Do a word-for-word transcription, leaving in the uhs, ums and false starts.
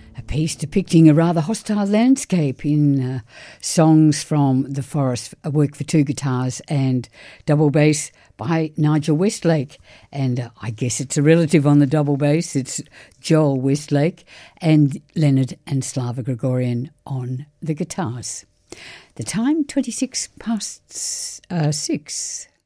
A piece depicting a rather hostile landscape in uh, Songs from the Forest, a work for two guitars and double bass by Nigel Westlake. And uh, I guess it's a relative on the double bass. It's Joel Westlake and Leonard and Slava Gregorian on the guitars. The time, twenty-six past uh, six.